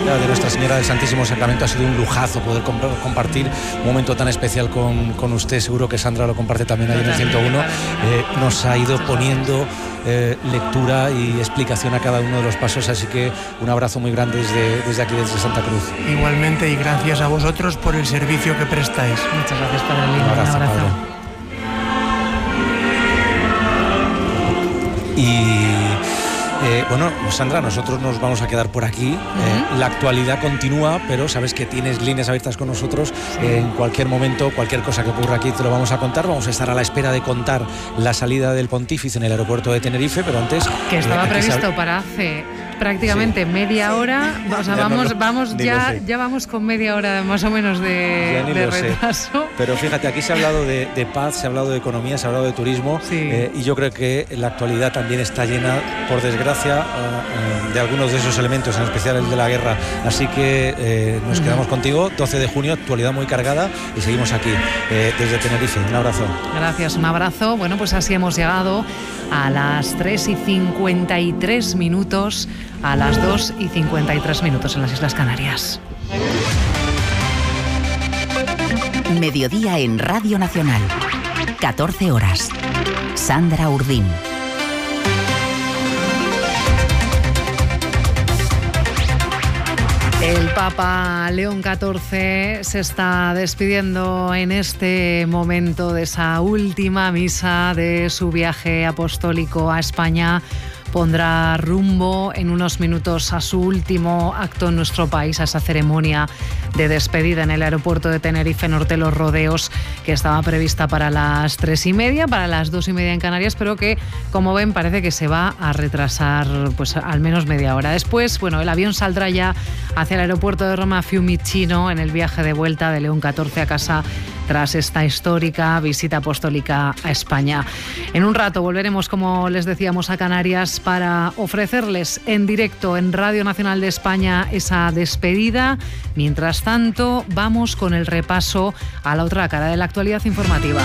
de Nuestra Señora del Santísimo Sacramento. Ha sido un lujazo poder compartir un momento tan especial con usted. Seguro que Sandra lo comparte también ahí en el 101. Nos ha ido poniendo lectura y explicación a cada uno de los pasos, así que un abrazo muy grande desde aquí, desde Santa Cruz. Igualmente, y gracias a vosotros por el servicio que prestáis. Muchas gracias, Padre Lino. Un abrazo. Padre. Y bueno, Sandra, nosotros nos vamos a quedar por aquí. La actualidad continúa, pero sabes que tienes líneas abiertas con nosotros. En cualquier momento, cualquier cosa que ocurra aquí te lo vamos a contar. Vamos a estar a la espera de contar la salida del Pontífice en el aeropuerto de Tenerife, pero antes... Que estaba previsto para hace prácticamente media hora. O sea, ya vamos con media hora más o menos de retraso. Pero fíjate, aquí se ha hablado de paz, se ha hablado de economía, se ha hablado de turismo, y yo creo que la actualidad también está llena, por desgracia, de algunos de esos elementos, en especial el de la guerra. Así que nos quedamos contigo, 12 de junio, actualidad muy cargada, y seguimos aquí desde Tenerife. Un abrazo. Gracias, un abrazo. Bueno, pues así hemos llegado a las 3:53, a las 2:53 en las Islas Canarias. Mediodía en Radio Nacional. 14 horas. Sandra Urdín. El Papa León XIV se está despidiendo en este momento de esa última misa de su viaje apostólico a España. Pondrá rumbo en unos minutos a su último acto en nuestro país, a esa ceremonia de despedida en el aeropuerto de Tenerife Norte, Los Rodeos, que estaba prevista para las 3:30, para las 2:30 en Canarias, pero que, como ven, parece que se va a retrasar pues al menos media hora. Después, bueno, el avión saldrá ya hacia el aeropuerto de Roma Fiumicino en el viaje de vuelta de León XIV a casa tras esta histórica visita apostólica a España. En un rato volveremos, como les decíamos, a Canarias para ofrecerles en directo en Radio Nacional de España esa despedida. Mientras tanto, vamos con el repaso a la otra cara de la actualidad informativa.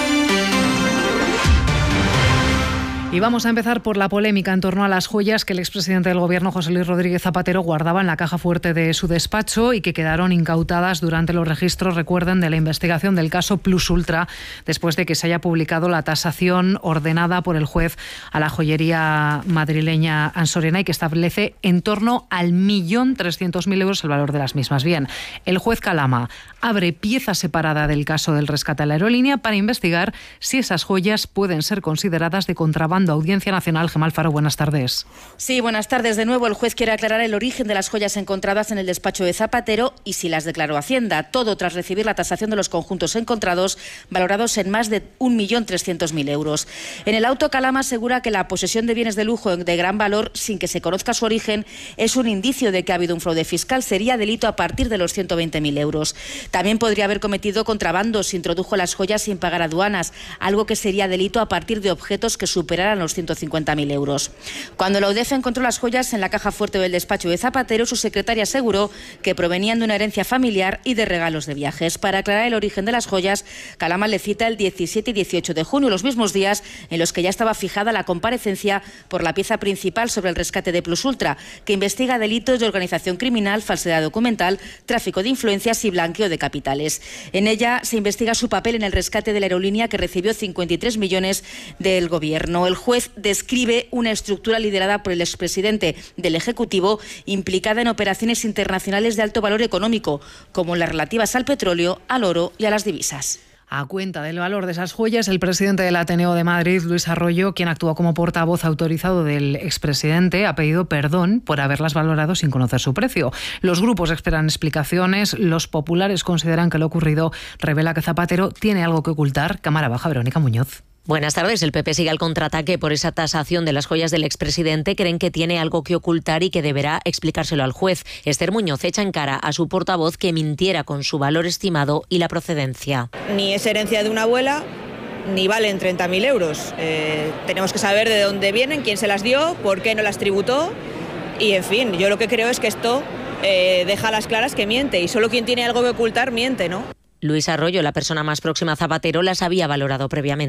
Y vamos a empezar por la polémica en torno a las joyas que el expresidente del Gobierno, José Luis Rodríguez Zapatero, guardaba en la caja fuerte de su despacho y que quedaron incautadas durante los registros, recuerden, de la investigación del caso Plus Ultra, después de que se haya publicado la tasación ordenada por el juez a la joyería madrileña Ansorena y que establece en torno al 1.300.000 euros el valor de las mismas. Bien, el juez Calama abre pieza separada del caso del rescate a la aerolínea para investigar si esas joyas pueden ser consideradas de contrabando. Audiencia Nacional. Gemma Alfaro, buenas tardes. Sí, buenas tardes. De nuevo, el juez quiere aclarar el origen de las joyas encontradas en el despacho de Zapatero y si las declaró Hacienda. Todo tras recibir la tasación de los conjuntos encontrados, valorados en más de 1.300.000 euros. En el auto, Calama asegura que la posesión de bienes de lujo de gran valor, sin que se conozca su origen, es un indicio de que ha habido un fraude fiscal. Sería delito a partir de los 120.000 euros. También podría haber cometido contrabando si introdujo las joyas sin pagar aduanas, algo que sería delito a partir de objetos que superaran los 150.000 euros. Cuando la UDEF encontró las joyas en la caja fuerte del despacho de Zapatero, su secretaria aseguró que provenían de una herencia familiar y de regalos de viajes. Para aclarar el origen de las joyas, Calama le cita el 17 y 18 de junio, los mismos días en los que ya estaba fijada la comparecencia por la pieza principal sobre el rescate de Plus Ultra, que investiga delitos de organización criminal, falsedad documental, tráfico de influencias y blanqueo de capitales. En ella se investiga su papel en el rescate de la aerolínea, que recibió 53 millones del Gobierno. El juez describe una estructura liderada por el expresidente del Ejecutivo implicada en operaciones internacionales de alto valor económico, como las relativas al petróleo, al oro y a las divisas. A cuenta del valor de esas joyas, el presidente del Ateneo de Madrid, Luis Arroyo, quien actuó como portavoz autorizado del expresidente, ha pedido perdón por haberlas valorado sin conocer su precio. Los grupos esperan explicaciones, los populares consideran que lo ocurrido revela que Zapatero tiene algo que ocultar. Cámara Baja, Verónica Muñoz. Buenas tardes. El PP sigue al contraataque por esa tasación de las joyas del expresidente. Creen que tiene algo que ocultar y que deberá explicárselo al juez. Esther Muñoz echa en cara a su portavoz que mintiera con su valor estimado y la procedencia. Ni es herencia de una abuela, ni valen 30.000 euros. Tenemos que saber de dónde vienen, quién se las dio, por qué no las tributó. Y, en fin, yo lo que creo es que esto deja a las claras que miente. Y solo quien tiene algo que ocultar miente, ¿no? Luis Arroyo, la persona más próxima a Zapatero, las había valorado previamente.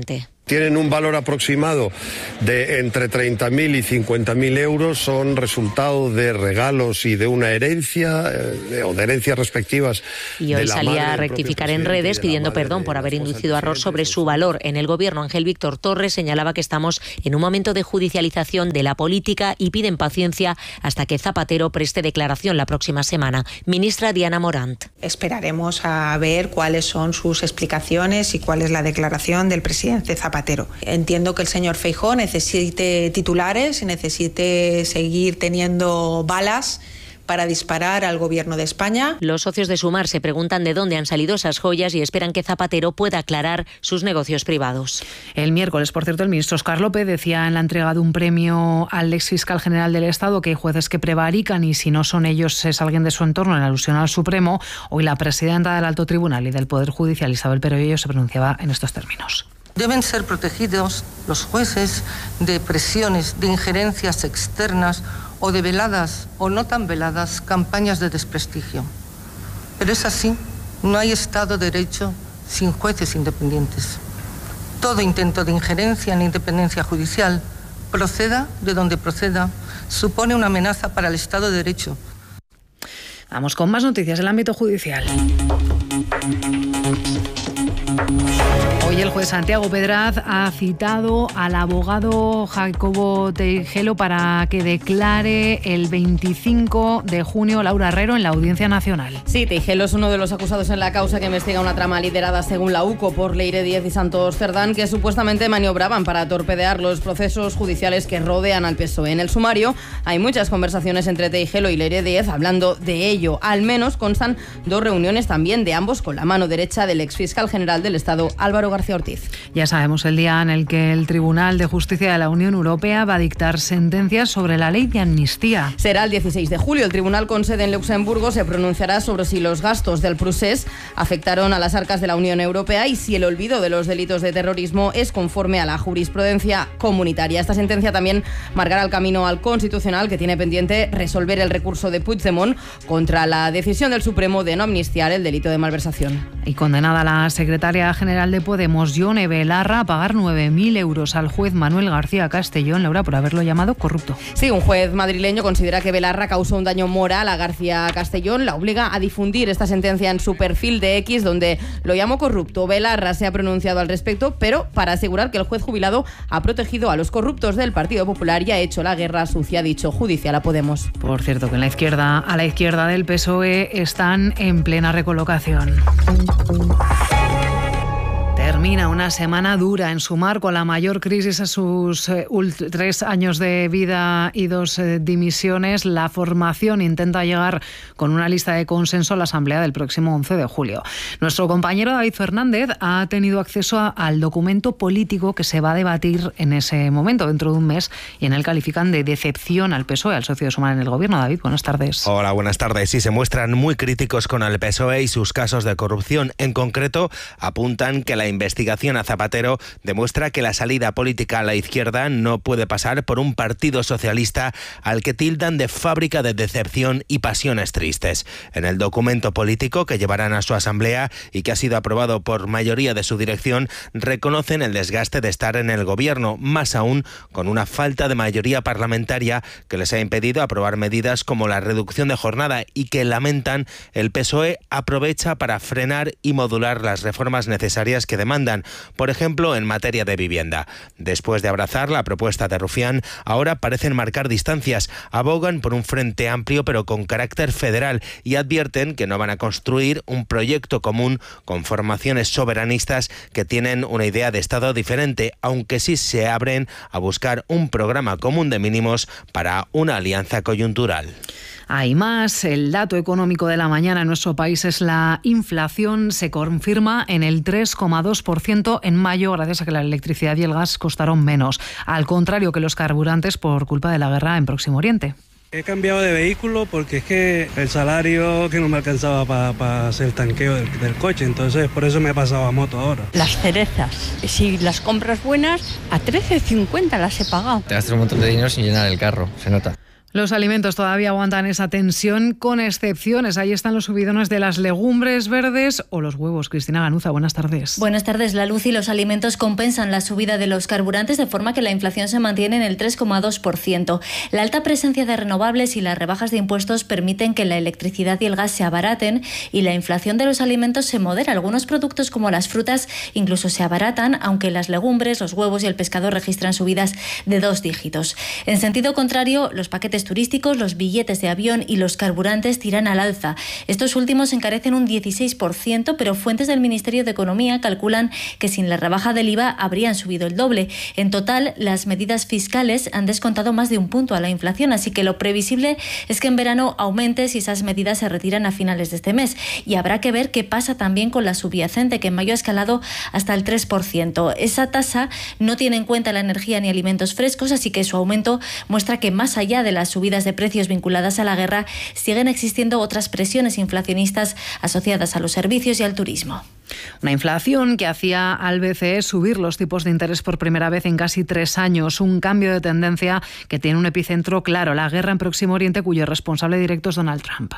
Tienen un valor aproximado de entre 30.000 y 50.000 euros, son resultado de regalos y de una herencia o de herencias respectivas. Y hoy salía a rectificar en redes pidiendo perdón por haber inducido a error sobre su valor. En el Gobierno, Ángel Víctor Torres señalaba que estamos en un momento de judicialización de la política y piden paciencia hasta que Zapatero preste declaración la próxima semana. Ministra Diana Morant. Esperaremos a ver cuáles son sus explicaciones y cuál es la declaración del presidente Zapatero. Entiendo que el señor Feijóo necesite titulares y necesite seguir teniendo balas para disparar al Gobierno de España. Los socios de Sumar se preguntan de dónde han salido esas joyas y esperan que Zapatero pueda aclarar sus negocios privados. El miércoles, por cierto, el ministro Óscar López decía en la entrega de un premio al exfiscal general del Estado que hay jueces que prevarican y si no son ellos es alguien de su entorno, en alusión al Supremo. Hoy la presidenta del Alto Tribunal y del Poder Judicial, Isabel Perello, se pronunciaba en estos términos. Deben ser protegidos los jueces de presiones, de injerencias externas o de veladas o no tan veladas campañas de desprestigio. Pero es así, no hay Estado de Derecho sin jueces independientes. Todo intento de injerencia en la independencia judicial, proceda de donde proceda, supone una amenaza para el Estado de Derecho. Vamos con más noticias del ámbito judicial. Hoy el juez Santiago Pedraz ha citado al abogado Jacobo Teijelo para que declare el 25 de junio Laura Herrero en la Audiencia Nacional. Sí, Teijelo es uno de los acusados en la causa que investiga una trama liderada según la UCO por Leire Díez y Santos Cerdán que supuestamente maniobraban para torpedear los procesos judiciales que rodean al PSOE. En el sumario hay muchas conversaciones entre Teijelo y Leire Díez hablando de ello. Al menos constan 2 reuniones también de ambos con la mano derecha del exfiscal general del Estado, Álvaro García Ortiz. Ya sabemos el día en el que el Tribunal de Justicia de la Unión Europea va a dictar sentencias sobre la ley de amnistía. Será el 16 de julio. El tribunal con sede en Luxemburgo se pronunciará sobre si los gastos del procés afectaron a las arcas de la Unión Europea y si el olvido de los delitos de terrorismo es conforme a la jurisprudencia comunitaria. Esta sentencia también marcará el camino al Constitucional, que tiene pendiente resolver el recurso de Puigdemont contra la decisión del Supremo de no amnistiar el delito de malversación. Y condenada la secretaria general de Podemos, Yone Belarra, a pagar 9.000 euros al juez Manuel García Castellón, Laura, por haberlo llamado corrupto. Sí, un juez madrileño considera que Belarra causó un daño moral a García Castellón, la obliga a difundir esta sentencia en su perfil de X, donde lo llamó corrupto. Belarra se ha pronunciado al respecto, pero para asegurar que el juez jubilado ha protegido a los corruptos del Partido Popular y ha hecho la guerra sucia, ha dicho judicial a Podemos. Por cierto, que a la izquierda del PSOE están en plena recolocación. Termina una semana dura en Sumar, con la mayor crisis a sus 3 años de vida y 2 dimisiones. La formación intenta llegar con una lista de consenso a la asamblea del próximo 11 de julio. Nuestro compañero David Fernández ha tenido acceso al documento político que se va a debatir en ese momento, dentro de un mes, y en él califican de decepción al PSOE, al socio de Sumar en el gobierno. David, buenas tardes. Hola, buenas tardes. Sí, se muestran muy críticos con el PSOE y sus casos de corrupción. En concreto, apuntan que la investigación a Zapatero demuestra que la salida política a la izquierda no puede pasar por un partido socialista al que tildan de fábrica de decepción y pasiones tristes. En el documento político que llevarán a su asamblea y que ha sido aprobado por mayoría de su dirección, reconocen el desgaste de estar en el gobierno, más aún con una falta de mayoría parlamentaria que les ha impedido aprobar medidas como la reducción de jornada y que lamentan el PSOE aprovecha para frenar y modular las reformas necesarias que demandan, por ejemplo, en materia de vivienda. Después de abrazar la propuesta de Rufián, ahora parecen marcar distancias, abogan por un frente amplio pero con carácter federal y advierten que no van a construir un proyecto común con formaciones soberanistas que tienen una idea de Estado diferente, aunque sí se abren a buscar un programa común de mínimos para una alianza coyuntural. Hay más. El dato económico de la mañana en nuestro país es la inflación. Se confirma en el 3,2% en mayo, gracias a que la electricidad y el gas costaron menos, al contrario que los carburantes por culpa de la guerra en Próximo Oriente. He cambiado de vehículo porque es que el salario que no me alcanzaba para hacer el tanqueo del coche, entonces por eso me he pasado a moto ahora. Las cerezas, si las compras buenas, a 13,50 las he pagado. Te gastas un montón de dinero sin llenar el carro, se nota. Los alimentos todavía aguantan esa tensión, con excepciones. Ahí están los subidones de las legumbres verdes o los huevos. Cristina Ganuza, buenas tardes. Buenas tardes. La luz y los alimentos compensan la subida de los carburantes, de forma que la inflación se mantiene en el 3,2%. La alta presencia de renovables y las rebajas de impuestos permiten que la electricidad y el gas se abaraten y la inflación de los alimentos se modera. Algunos productos, como las frutas, incluso se abaratan, aunque las legumbres, los huevos y el pescado registran subidas de 2 dígitos. En sentido contrario, los paquetes turísticos, los billetes de avión y los carburantes tiran al alza. Estos últimos encarecen un 16%, pero fuentes del Ministerio de Economía calculan que sin la rebaja del IVA habrían subido el doble. En total, las medidas fiscales han descontado más de un punto a la inflación, así que lo previsible es que en verano aumente si esas medidas se retiran a finales de este mes. Y habrá que ver qué pasa también con la subyacente, que en mayo ha escalado hasta el 3%. Esa tasa no tiene en cuenta la energía ni alimentos frescos, así que su aumento muestra que más allá de las subidas de precios vinculadas a la guerra, siguen existiendo otras presiones inflacionistas asociadas a los servicios y al turismo. Una inflación que hacía al BCE subir los tipos de interés por primera vez en casi 3 años. Un cambio de tendencia que tiene un epicentro claro: la guerra en Próximo Oriente, cuyo responsable directo es Donald Trump.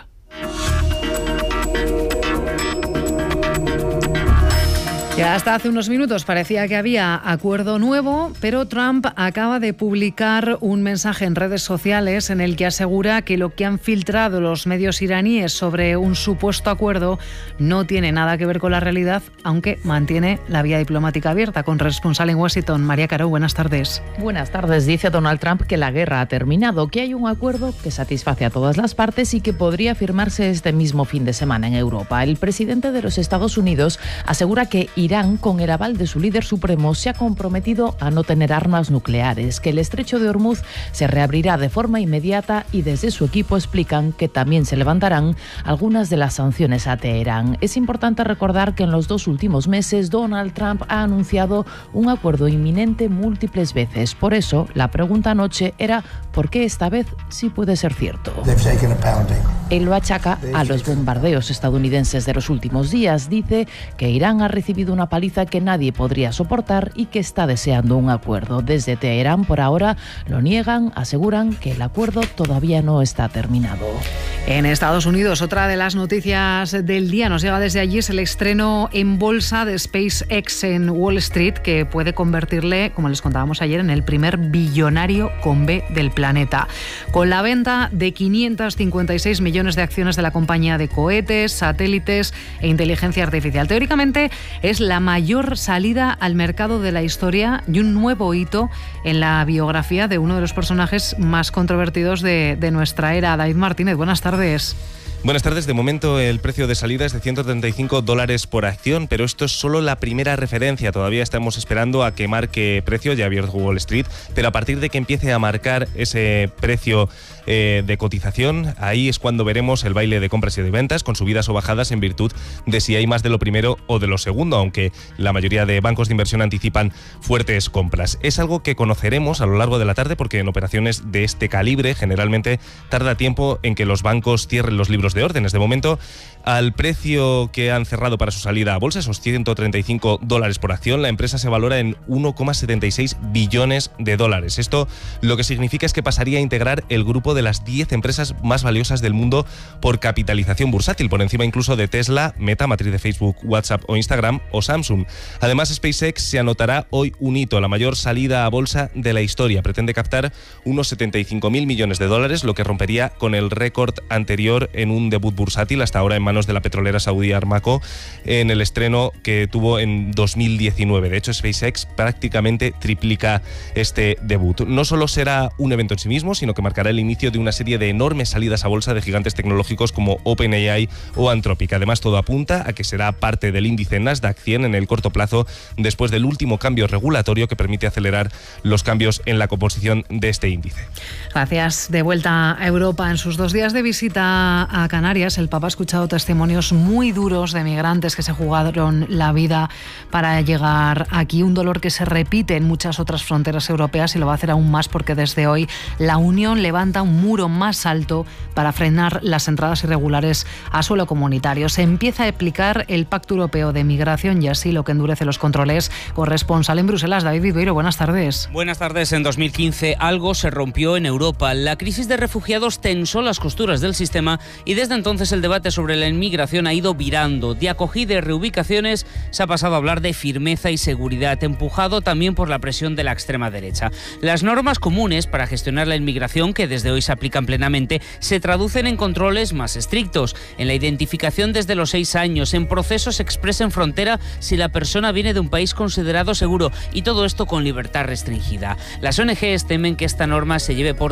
Ya hasta hace unos minutos parecía que había acuerdo nuevo, pero Trump acaba de publicar un mensaje en redes sociales en el que asegura que lo que han filtrado los medios iraníes sobre un supuesto acuerdo no tiene nada que ver con la realidad, aunque mantiene la vía diplomática abierta. Corresponsal en Washington, María Caro, buenas tardes. Buenas tardes. Dice Donald Trump que la guerra ha terminado, que hay un acuerdo que satisface a todas las partes y que podría firmarse este mismo fin de semana en Europa. El presidente de los Estados Unidos asegura que Irán, con el aval de su líder supremo, se ha comprometido a no tener armas nucleares, que el estrecho de Hormuz se reabrirá de forma inmediata y desde su equipo explican que también se levantarán algunas de las sanciones a Teherán. Es importante recordar que en los 2 últimos meses Donald Trump ha anunciado un acuerdo inminente múltiples veces. Por eso, la pregunta anoche era ¿por qué esta vez sí puede ser cierto? Él lo achaca a los bombardeos estadounidenses de los últimos días. Dice que Irán ha recibido una paliza que nadie podría soportar y que está deseando un acuerdo. Desde Teherán, por ahora, lo niegan, aseguran que el acuerdo todavía no está terminado. En Estados Unidos, otra de las noticias del día nos llega desde allí, es el estreno en bolsa de SpaceX en Wall Street, que puede convertirle, como les contábamos ayer, en el primer billonario con B del planeta. Con la venta de 556 millones de acciones de la compañía de cohetes, satélites e inteligencia artificial. Teóricamente es la mayor salida al mercado de la historia y un nuevo hito en la biografía de uno de los personajes más controvertidos de nuestra era. David Martínez, buenas tardes. Buenas tardes. De momento el precio de salida es de $135 por acción, pero esto es solo la primera referencia. Todavía estamos esperando a que marque precio, ya ha abierto Wall Street, pero a partir de que empiece a marcar ese precio de cotización, ahí es cuando veremos el baile de compras y de ventas, con subidas o bajadas en virtud de si hay más de lo primero o de lo segundo, aunque la mayoría de bancos de inversión anticipan fuertes compras. Es algo que conoceremos a lo largo de la tarde, porque en operaciones de este calibre generalmente tarda tiempo en que los bancos cierren los libros de órdenes. De momento, al precio que han cerrado para su salida a bolsa, esos $135 por acción, la empresa se valora en $1,76 billones. Esto lo que significa es que pasaría a integrar el grupo de las 10 empresas más valiosas del mundo por capitalización bursátil, por encima incluso de Tesla, Meta, matriz de Facebook, WhatsApp o Instagram, o Samsung. Además, SpaceX se anotará hoy un hito, la mayor salida a bolsa de la historia. Pretende captar unos $75.000 millones, lo que rompería con el récord anterior en un debut bursátil, hasta ahora en manos de la petrolera saudí Aramco, en el estreno que tuvo en 2019. De hecho, SpaceX prácticamente triplica este debut. No solo será un evento en sí mismo, sino que marcará el inicio de una serie de enormes salidas a bolsa de gigantes tecnológicos como OpenAI o Anthropic. Además, todo apunta a que será parte del índice Nasdaq 100 en el corto plazo, después del último cambio regulatorio que permite acelerar los cambios en la composición de este índice. Gracias. De vuelta a Europa, en sus 2 días de visita a Canarias, el Papa ha escuchado testimonios muy duros de migrantes que se jugaron la vida para llegar aquí, un dolor que se repite en muchas otras fronteras europeas, y lo va a hacer aún más porque desde hoy la Unión levanta un un muro más alto para frenar las entradas irregulares a suelo comunitario. Se empieza a aplicar el Pacto Europeo de Migración y Asilo, que endurece los controles. Corresponsal en Bruselas, David Viveiro, buenas tardes. Buenas tardes. En 2015 algo se rompió en Europa. La crisis de refugiados tensó las costuras del sistema y desde entonces el debate sobre la inmigración ha ido virando. De acogida y reubicaciones se ha pasado a hablar de firmeza y seguridad, empujado también por la presión de la extrema derecha. Las normas comunes para gestionar la inmigración, que desde hoy se aplican plenamente, se traducen en controles más estrictos, en la identificación desde los 6 años, en procesos express en frontera si la persona viene de un país considerado seguro, y todo esto con libertad restringida. Las ONGs temen que esta norma se lleve por